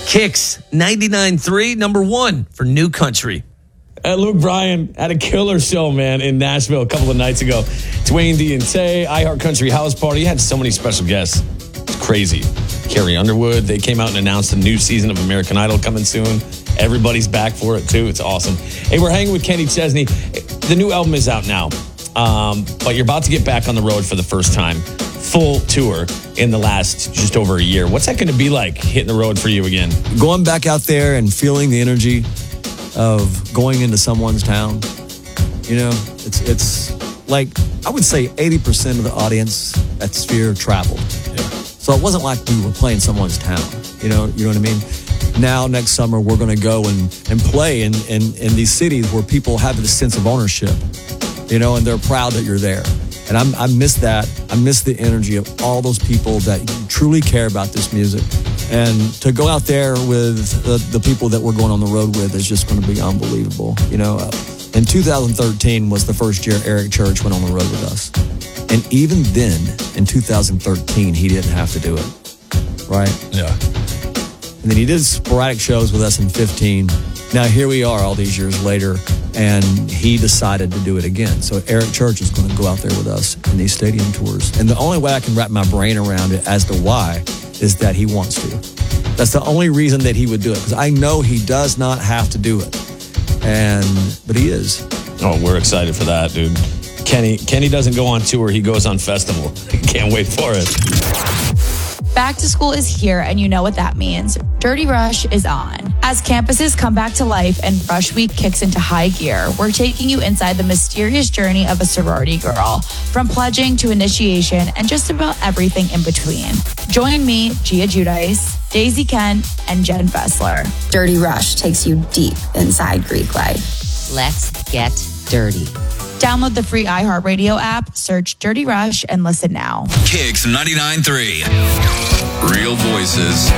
Kicks 99.3, number one for New Country. Luke Bryan had a killer show, man, in Nashville a couple of nights ago. Dwayne D and Tay, iHeart Country House Party. He had so many special guests. It's crazy. Carrie Underwood. They came out and announced a new season of American Idol coming soon. Everybody's back for it, too. It's awesome. Hey, we're hanging with Kenny Chesney. The new album is out now, but you're about to get back on the road for the first time. Full tour in the last just over a year. What's that going to be like, hitting the road for you again? Going back out there and feeling the energy of going into someone's town. You know, it's like, I would say 80% of the audience at Sphere traveled. Yeah. So it wasn't like we were playing someone's town. You know what I mean? Now, next summer, we're going to go and play in these cities where people have this sense of ownership, you know, and they're proud that you're there. And I miss that. I miss the energy of all those people that truly care about this music. And to go out there with the people that we're going on the road with is just going to be unbelievable. You know, in 2013 was the first year Eric Church went on the road with us. And even then, in 2013, he didn't have to do it, right? Yeah. And then he did sporadic shows with us in 15. Now here we are all these years later, and he decided to do it again. So Eric Church is going to go out there with us in these stadium tours. And the only way I can wrap my brain around it as to why is that he wants to. That's the only reason that he would do it, because I know he does not have to do it. But he is. Oh, we're excited for that, dude. Kenny doesn't go on tour, he goes on festival. Can't wait for it. Back to school is here, and you know what that means. Dirty Rush is on. As campuses come back to life and Rush Week kicks into high gear, we're taking you inside the mysterious journey of a sorority girl, from pledging to initiation and just about everything in between. Join me, Gia Giudice, Daisy Kent, and Jen Fessler. Dirty Rush takes you deep inside Greek life. Let's get dirty. Download the free iHeartRadio app, search Dirty Rush, and listen now. Kicks 99.3. Real voices,